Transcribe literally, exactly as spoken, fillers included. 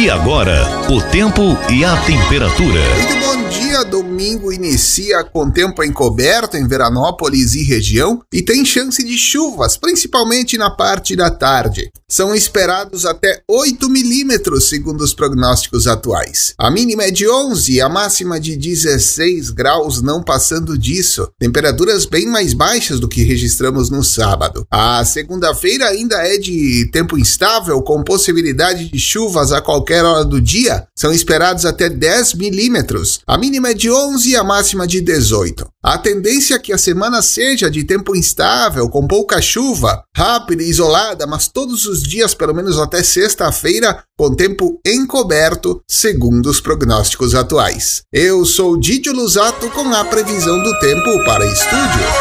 E agora, o tempo e a temperatura. Muito bom dia, domingo inicia com tempo encoberto em Veranópolis e região e tem chance de chuvas, principalmente na parte da tarde. São esperados até oito milímetros, segundo os prognósticos atuais. A mínima é de onze e a máxima de dezesseis graus, não passando disso. Temperaturas bem mais baixas do que registramos no sábado. A segunda-feira ainda é de tempo instável, com possibilidade de chuvas a qualquer hora do dia. São esperados até dez milímetros. A mínima é de onze e a máxima de dezoito. A tendência é que a semana seja de tempo instável, com pouca chuva, rápida e isolada, mas todos os dias, pelo menos até sexta-feira, com tempo encoberto, segundo os prognósticos atuais. Eu sou Didio Lusato com a previsão do tempo para estúdio.